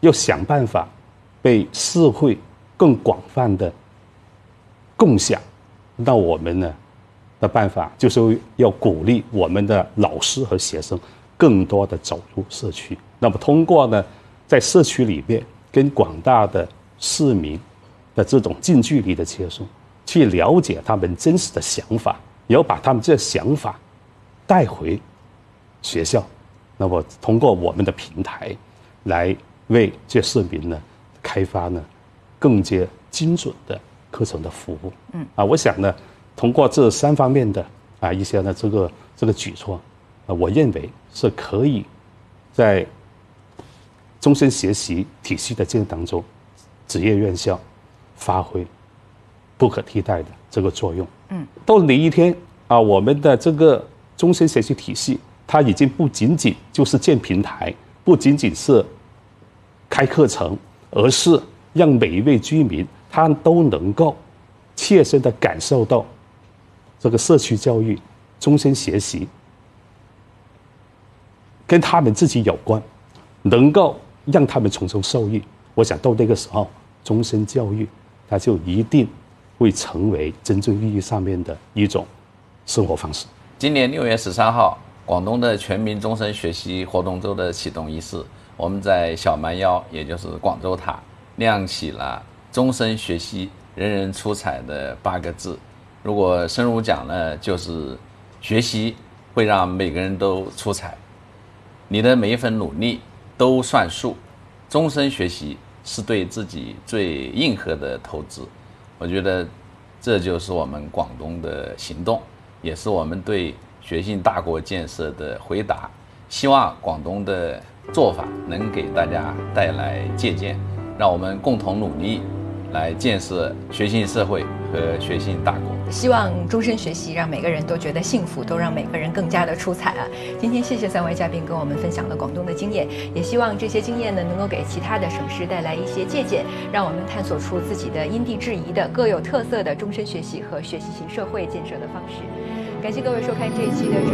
要想办法被社会更广泛的共享。那我们呢的办法就是要鼓励我们的老师和学生更多的走入社区，那么通过呢在社区里面跟广大的市民的这种近距离的接触，去了解他们真实的想法，也要把他们这想法带回学校，那么通过我们的平台来为这市民呢开发呢更加精准的课程的服务。我想呢通过这3方面的一些呢这个举措，我认为是可以在终身学习体系的建设当中，职业院校发挥不可替代的这个作用。到哪一天我们的这个终身学习体系，它已经不仅仅就是建平台，不仅仅是开课程，而是让每一位居民他都能够切身的感受到这个社区教育、终身学习跟他们自己有关，能够让他们从中受益。我想到那个时候，终身教育它就一定会成为真正意义上面的一种生活方式。 今年6月13号，广东的全民终身学习活动周的启动仪式，我们在小蛮腰，也就是广州塔，亮起了终身学习人人出彩的8个字。如果深入讲呢，就是学习会让每个人都出彩，你的每一份努力都算数，终身学习是对自己最硬核的投资。我觉得这就是我们广东的行动，也是我们对学信大国建设的回答。希望广东的做法能给大家带来借鉴，让我们共同努力来建设学信社会和学信大国。 希望终身学习让每个人都觉得幸福，都让每个人更加的出彩啊！今天谢谢3位嘉宾跟我们分享了广东的经验，也希望这些经验呢能够给其他的省市带来一些借鉴，让我们探索出自己的因地制宜的各有特色的终身学习和学习型社会建设的方式。感谢各位收看这一期的